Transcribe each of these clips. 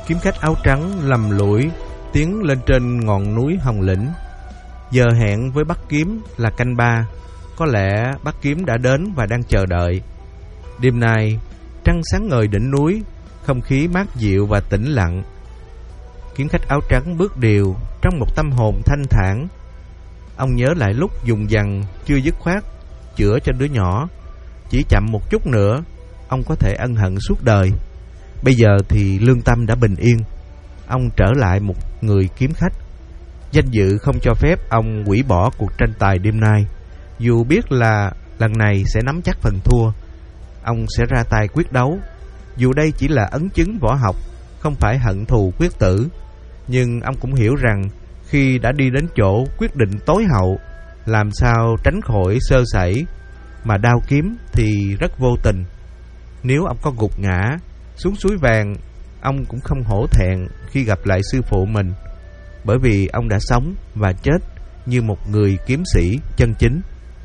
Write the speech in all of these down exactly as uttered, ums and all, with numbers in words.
Kiếm khách áo trắng lầm lũi tiến lên trên ngọn núi Hồng Lĩnh. Giờ hẹn với Bắc Kiếm là canh ba. Có lẽ Bắc Kiếm đã đến và đang chờ đợi. Đêm nay trăng sáng ngời đỉnh núi, không khí mát dịu và tĩnh lặng. Kiếm khách áo trắng bước đều trong một tâm hồn thanh thản. Ông nhớ lại lúc dùng dằng chưa dứt khoát chữa cho đứa nhỏ. Chỉ chậm một chút nữa, ông có thể ân hận suốt đời. Bây giờ thì lương tâm đã bình yên. Ông trở lại một người kiếm khách. Danh dự không cho phép ông hủy bỏ cuộc tranh tài đêm nay. Dù biết là lần này sẽ nắm chắc phần thua, ông sẽ ra tay quyết đấu. Dù đây chỉ là ấn chứng võ học, không phải hận thù quyết tử, nhưng ông cũng hiểu rằng khi đã đi đến chỗ quyết định tối hậu, làm sao tránh khỏi sơ sẩy. Mà đao kiếm thì rất vô tình. Nếu ông có gục ngã xuống suối vàng, ông cũng không hổ thẹn khi gặp lại sư phụ mình, bởi vì ông đã sống và chết như một người kiếm sĩ chân chính.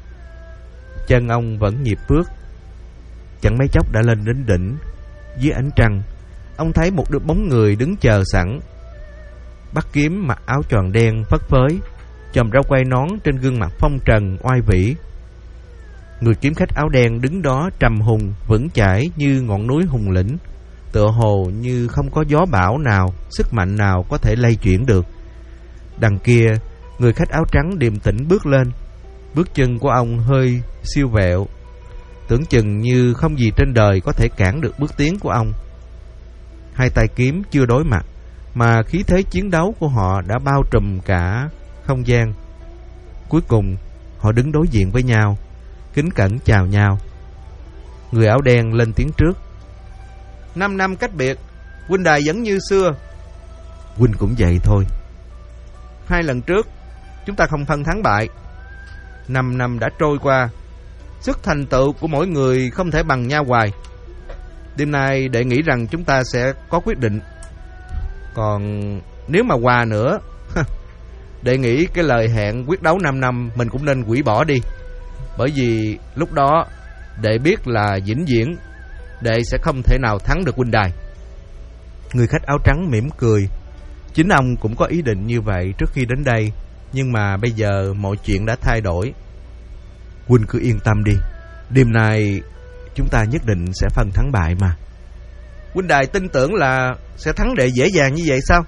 Chân ông vẫn nhịp bước. Chẳng mấy chốc đã lên đến đỉnh. Dưới ánh trăng, ông thấy một đứa bóng người đứng chờ sẵn. Bắc Kiếm mặc áo choàng đen phất phới, chòm rau quai nón trên gương mặt phong trần oai vĩ. Người kiếm khách áo đen đứng đó trầm hùng vững chãi như ngọn núi Hùng Lĩnh, tựa hồ như không có gió bão nào, sức mạnh nào có thể lay chuyển được. Đằng kia, người khách áo trắng điềm tĩnh bước lên. Bước chân của ông hơi siêu vẹo, tưởng chừng như không gì trên đời có thể cản được bước tiến của ông. Hai tay kiếm chưa đối mặt, mà khí thế chiến đấu của họ đã bao trùm cả không gian. Cuối cùng, họ đứng đối diện với nhau, kính cẩn chào nhau. Người áo đen lên tiếng trước. Năm năm cách biệt, huynh đài vẫn như xưa. Huynh cũng vậy thôi. Hai lần trước, chúng ta không phân thắng bại. Năm năm đã trôi qua, sức thành tựu của mỗi người không thể bằng nhau hoài. Đêm nay đệ nghĩ rằng chúng ta sẽ có quyết định. Còn nếu mà hòa nữa, đệ nghĩ cái lời hẹn quyết đấu năm năm mình cũng nên hủy bỏ đi. Bởi vì lúc đó đệ biết là vĩnh viễn đệ sẽ không thể nào thắng được huynh đài. Người khách áo trắng mỉm cười. Chính ông cũng có ý định như vậy trước khi đến đây, nhưng mà bây giờ mọi chuyện đã thay đổi. Huynh cứ yên tâm đi, đêm nay chúng ta nhất định sẽ phân thắng bại mà. Huynh đài tin tưởng là sẽ thắng đệ dễ dàng như vậy sao?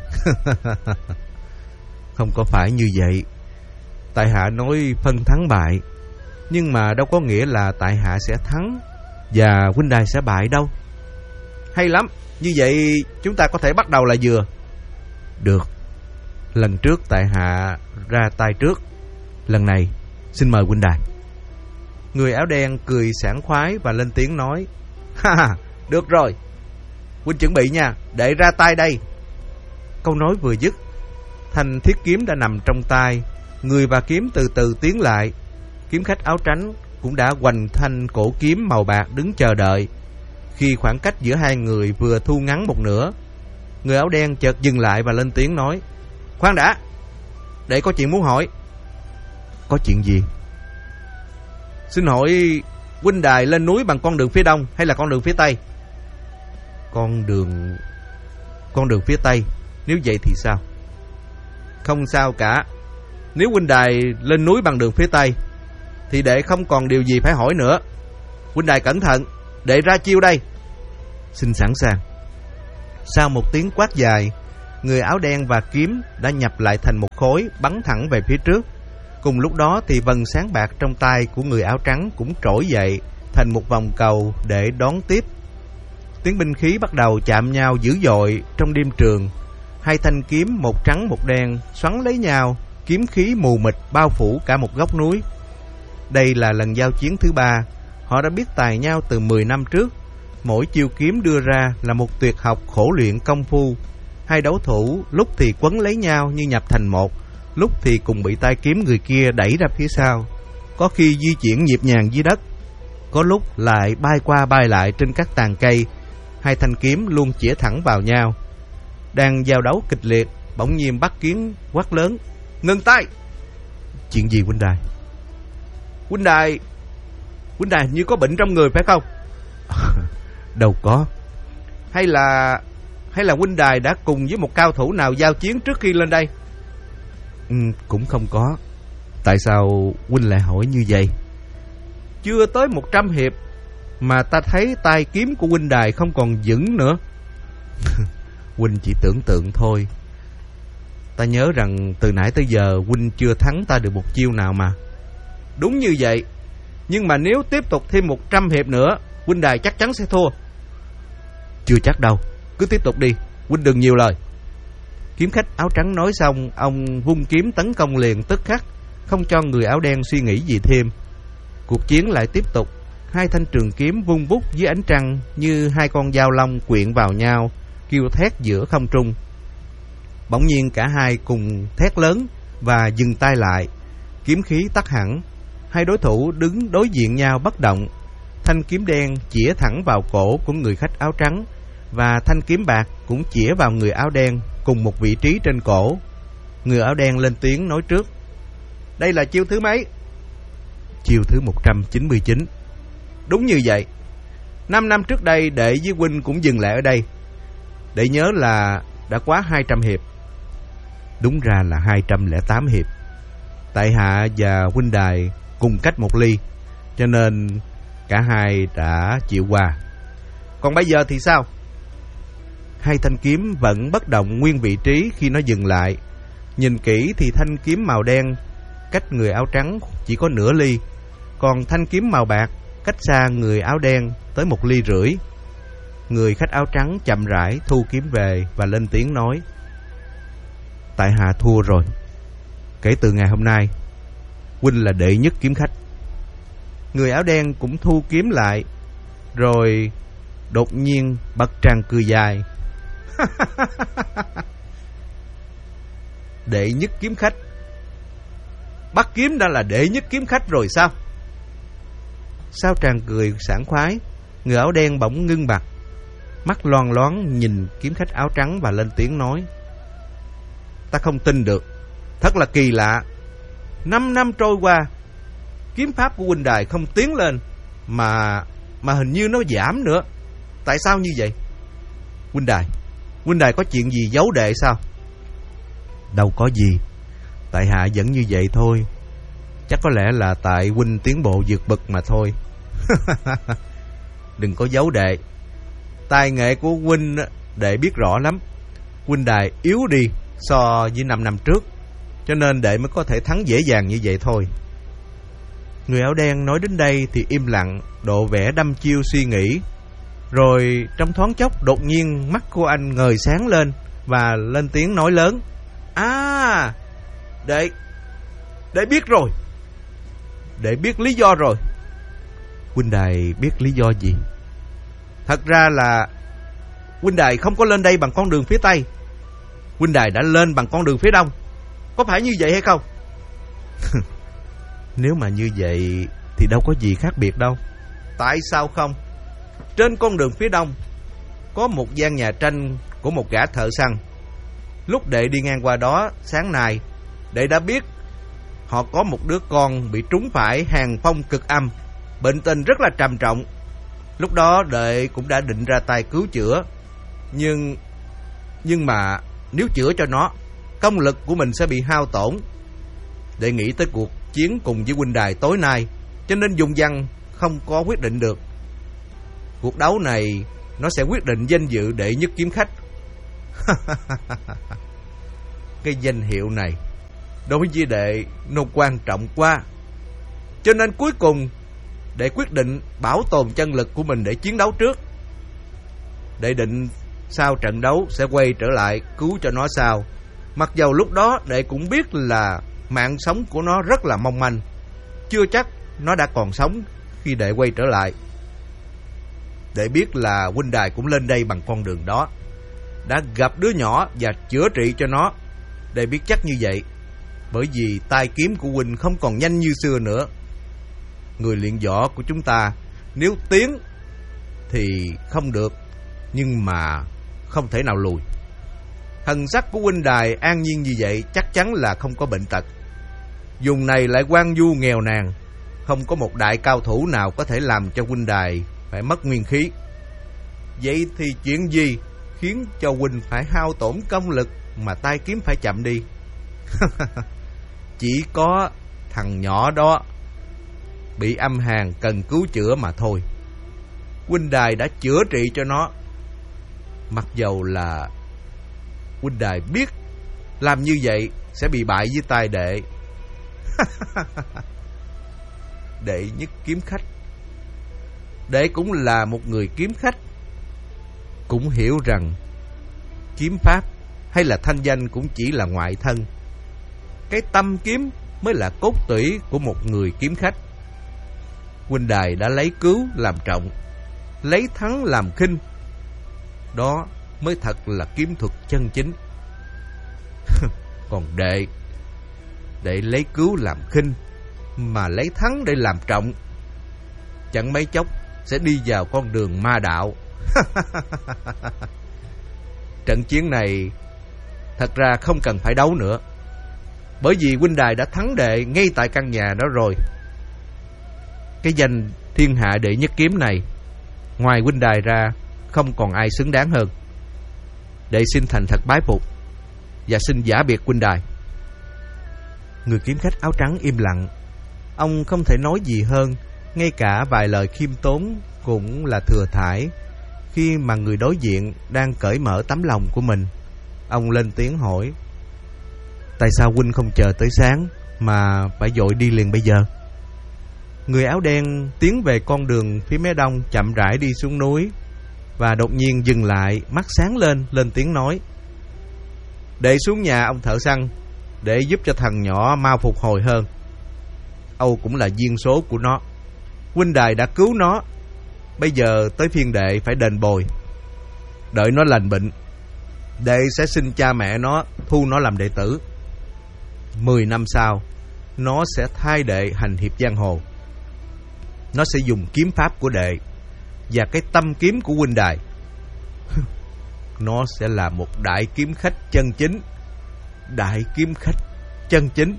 Không có phải như vậy. Tại hạ nói phân thắng bại, nhưng mà đâu có nghĩa là tại hạ sẽ thắng và huynh đài sẽ bại đâu. Hay lắm, như vậy chúng ta có thể bắt đầu là vừa. Được. Lần trước tại hạ ra tay trước, lần này xin mời huynh đài. Người áo đen cười sảng khoái và lên tiếng nói. Ha ha, được rồi, huynh chuẩn bị nha, để ra tay đây. Câu nói vừa dứt, thanh thiết kiếm đã nằm trong tay. Người và kiếm từ từ tiến lại. Kiếm khách áo trắng cũng đã hoành thanh cổ kiếm màu bạc đứng chờ đợi. Khi khoảng cách giữa hai người vừa thu ngắn một nửa, người áo đen chợt dừng lại và lên tiếng nói. Khoan đã, để có chuyện muốn hỏi. Có chuyện gì? Xin hỏi huynh đài lên núi bằng con đường phía đông hay là con đường phía tây? Con đường... Con đường phía tây. Nếu vậy thì sao? Không sao cả. Nếu huynh đài lên núi bằng đường phía tây thì đệ không còn điều gì phải hỏi nữa. Huynh đài cẩn thận, đệ ra chiêu đây. Xin sẵn sàng. Sau một tiếng quát dài, người áo đen và kiếm đã nhập lại thành một khối, bắn thẳng về phía trước. Cùng lúc đó thì vầng sáng bạc trong tay của người áo trắng cũng trỗi dậy thành một vòng cầu để đón tiếp. Tiếng binh khí bắt đầu chạm nhau dữ dội trong đêm trường. Hai thanh kiếm một trắng một đen xoắn lấy nhau, kiếm khí mù mịt bao phủ cả một góc núi. Đây là lần giao chiến thứ ba. Họ đã biết tài nhau từ mười năm trước. Mỗi chiêu kiếm đưa ra là một tuyệt học khổ luyện công phu. Hai đấu thủ lúc thì quấn lấy nhau như nhập thành một, lúc thì cùng bị tay kiếm người kia đẩy ra phía sau. Có khi di chuyển nhịp nhàng dưới đất, có lúc lại bay qua bay lại trên các tàn cây. Hai thanh kiếm luôn chĩa thẳng vào nhau. Đang giao đấu kịch liệt, bỗng nhiên Bắc Kiếm quát lớn. Ngừng tay! Chuyện gì huynh đài? Huynh đài Huynh đài như có bệnh trong người phải không? Đâu có. Hay là hay là huynh đài đã cùng với một cao thủ nào giao chiến trước khi lên đây? Ừ, cũng không có. Tại sao huynh lại hỏi như vậy? Chưa tới một trăm hiệp mà ta thấy tay kiếm của huynh đài không còn vững nữa. Huynh chỉ tưởng tượng thôi. Ta nhớ rằng từ nãy tới giờ huynh chưa thắng ta được một chiêu nào mà. Đúng như vậy. Nhưng mà nếu tiếp tục thêm một trăm hiệp nữa, huynh đài chắc chắn sẽ thua. Chưa chắc đâu, cứ tiếp tục đi, huynh đừng nhiều lời. Kiếm khách áo trắng nói xong, ông vung kiếm tấn công liền tức khắc, không cho người áo đen suy nghĩ gì thêm. Cuộc chiến lại tiếp tục. Hai thanh trường kiếm vung vút dưới ánh trăng như hai con dao long quyện vào nhau, kêu thét giữa không trung. Bỗng nhiên cả hai cùng thét lớn và dừng tay lại. Kiếm khí tắt hẳn. Hai đối thủ đứng đối diện nhau bất động. Thanh kiếm đen chĩa thẳng vào cổ của người khách áo trắng, và thanh kiếm bạc cũng chĩa vào người áo đen cùng một vị trí trên cổ. Người áo đen lên tiếng nói trước. Đây là chiêu thứ mấy? Chiêu thứ một trăm chín mươi chín. Đúng như vậy. Năm năm trước đây đệ với huynh cũng dừng lại ở đây. Đệ nhớ là đã quá hai trăm hiệp. Đúng ra là hai trăm lẻ tám hiệp. Tại hạ và huynh đài cùng cách một ly, cho nên cả hai đã chịu hòa. Còn bây giờ thì sao? Hai thanh kiếm vẫn bất động nguyên vị trí khi nó dừng lại. Nhìn kỹ thì thanh kiếm màu đen cách người áo trắng chỉ có nửa ly, còn thanh kiếm màu bạc cách xa người áo đen tới một ly rưỡi. Người khách áo trắng chậm rãi thu kiếm về và lên tiếng nói. Tại hạ thua rồi. Kể từ ngày hôm nay, huynh là đệ nhất kiếm khách. Người áo đen cũng thu kiếm lại, rồi đột nhiên bật tràng cười dài. Đệ nhất kiếm khách? Bắt kiếm đã là đệ nhất kiếm khách rồi sao? Sau tràng cười sảng khoái, người áo đen bỗng ngưng bặt, mắt loang loáng nhìn kiếm khách áo trắng và lên tiếng nói. Ta không tin được. Thật là kỳ lạ. Năm năm trôi qua, kiếm pháp của huynh đài không tiến lên, Mà Mà hình như nó giảm nữa. Tại sao như vậy? Huynh đài Huynh đài có chuyện gì giấu đệ sao? Đâu có gì. Tại hạ vẫn như vậy thôi. Chắc có lẽ là tại huynh tiến bộ vượt bậc mà thôi. Đừng có giấu đệ. Tài nghệ của huynh đệ biết rõ lắm. Huynh đài yếu đi so với năm năm trước, cho nên đệ mới có thể thắng dễ dàng như vậy thôi. Người áo đen nói đến đây thì im lặng, độ vẻ đăm chiêu suy nghĩ. Rồi trong thoáng chốc đột nhiên mắt của anh ngời sáng lên và lên tiếng nói lớn. À, đệ Đệ biết rồi. Đệ biết lý do rồi. Huynh đài biết lý do gì? Thật ra là huynh đài không có lên đây bằng con đường phía Tây. Huynh đài đã lên bằng con đường phía Đông. Có phải như vậy hay không? Nếu mà như vậy thì đâu có gì khác biệt đâu. Tại sao không? Trên con đường phía Đông có một gian nhà tranh của một gã thợ săn. Lúc đệ đi ngang qua đó sáng nay, đệ đã biết họ có một đứa con bị trúng phải hàng phong cực âm, bệnh tình rất là trầm trọng. Lúc đó đệ cũng đã định ra tay cứu chữa. Nhưng Nhưng mà nếu chữa cho nó, công lực của mình sẽ bị hao tổn. Đệ nghĩ tới cuộc chiến cùng với huynh đài tối nay, cho nên dùng văn không có quyết định được. Cuộc đấu này nó sẽ quyết định danh dự đệ nhất kiếm khách. Cái danh hiệu này đối với đệ nó quan trọng quá, cho nên cuối cùng đệ quyết định bảo tồn chân lực của mình để chiến đấu trước. Đệ định sau trận đấu sẽ quay trở lại cứu cho nó sau. Mặc dầu lúc đó đệ cũng biết là mạng sống của nó rất là mong manh, chưa chắc nó đã còn sống khi đệ quay trở lại. Đệ biết là huynh đài cũng lên đây bằng con đường đó, đã gặp đứa nhỏ và chữa trị cho nó. Đệ biết chắc như vậy, bởi vì tay kiếm của huynh không còn nhanh như xưa nữa. Người luyện võ của chúng ta nếu tiến thì không được, nhưng mà không thể nào lùi. Thần sắc của huynh đài an nhiên như vậy chắc chắn là không có bệnh tật. Vùng này lại hoang vu nghèo nàn, không có một đại cao thủ nào có thể làm cho huynh đài phải mất nguyên khí. Vậy thì chuyện gì khiến cho huynh phải hao tổn công lực mà tay kiếm phải chậm đi. Chỉ có thằng nhỏ đó bị âm hàn cần cứu chữa mà thôi. Huynh đài đã chữa trị cho nó, mặc dầu là huynh đài biết làm như vậy sẽ bị bại với tay đệ. Đệ Nhất kiếm khách, đệ cũng là một người kiếm khách, cũng hiểu rằng kiếm pháp hay là thanh danh cũng chỉ là ngoại thân. Cái tâm kiếm mới là cốt tủy của một người kiếm khách. Huynh đài đã lấy cứu làm trọng, lấy thắng làm khinh, đó mới thật là kiếm thuật chân chính. Còn đệ, đệ lấy cứu làm khinh mà lấy thắng để làm trọng, chẳng mấy chốc sẽ đi vào con đường ma đạo. Trận chiến này thật ra không cần phải đấu nữa, bởi vì huynh đài đã thắng đệ ngay tại căn nhà đó rồi. Cái danh thiên hạ đệ nhất kiếm này, ngoài huynh đài ra không còn ai xứng đáng hơn. Đệ xin thành thật bái phục và xin giả biệt huynh đài. Người kiếm khách áo trắng im lặng. Ông không thể nói gì hơn, ngay cả vài lời khiêm tốn cũng là thừa thãi khi mà người đối diện đang cởi mở tấm lòng của mình. Ông lên tiếng hỏi: tại sao huynh không chờ tới sáng mà phải vội đi liền bây giờ? Người áo đen tiến về con đường phía mé đông, chậm rãi đi xuống núi, và đột nhiên dừng lại, mắt sáng lên, lên tiếng nói: đệ xuống nhà ông thợ săn để giúp cho thằng nhỏ mau phục hồi hơn. Âu cũng là duyên số của nó. Huynh đài đã cứu nó, bây giờ tới phiên đệ phải đền bồi. Đợi nó lành bệnh, đệ sẽ xin cha mẹ nó thu nó làm đệ tử. Mười năm sau, nó sẽ thay đệ hành hiệp giang hồ. Nó sẽ dùng kiếm pháp của đệ và cái tâm kiếm của huynh đài. Nó sẽ là một đại kiếm khách chân chính. Đại kiếm khách chân chính.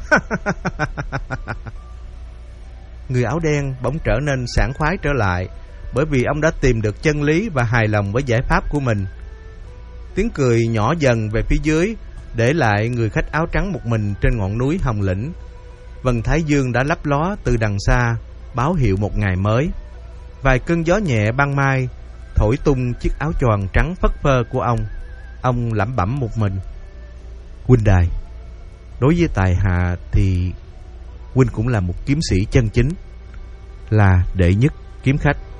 Người áo đen bỗng trở nên sảng khoái trở lại, bởi vì ông đã tìm được chân lý và hài lòng với giải pháp của mình. Tiếng cười nhỏ dần về phía dưới, để lại người khách áo trắng một mình trên ngọn núi Hồng Lĩnh. Vầng thái dương đã lấp ló từ đằng xa, báo hiệu một ngày mới. Vài cơn gió nhẹ ban mai thổi tung chiếc áo choàng trắng phất phơ của ông. Ông lẩm bẩm một mình: huynh đài, đối với tài hạ thì huynh cũng là một kiếm sĩ chân chính, là đệ nhất kiếm khách.